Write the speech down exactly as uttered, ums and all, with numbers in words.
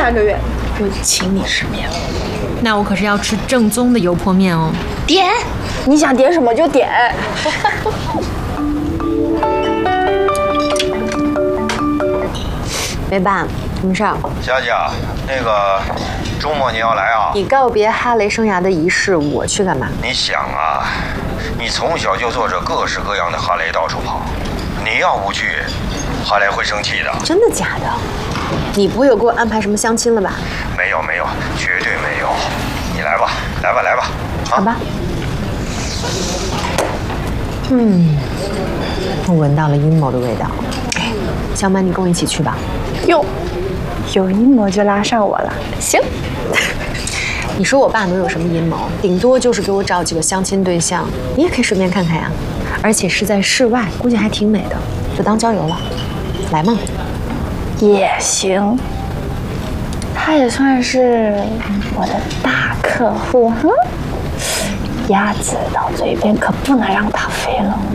三个月我就请你吃面。 那我可是要吃正宗的油泼面哦。 点，你想点什么就点。 没办，什么事儿？ 佳佳，那个周末你要来啊？ 你告别哈雷生涯的仪式，我去干嘛？ 你想啊，你从小就坐着各式各样的哈雷到处跑，你要不去，哈雷会生气的。 真的假的？你不会有给我安排什么相亲了吧？ 没有没有，绝对没有。你来吧，来吧来吧。 好吧。嗯，我闻到了阴谋的味道。小满，你跟我一起去吧。 哟，有阴谋就拉上我了。行。 你说我爸能有什么阴谋？顶多就是给我找几个相亲对象，你也可以顺便看看呀。而且是在室外，估计还挺美的，就当郊游了。来嘛。 也行。他也算是我的大客户哈。鸭子到嘴边可不能让它飞了。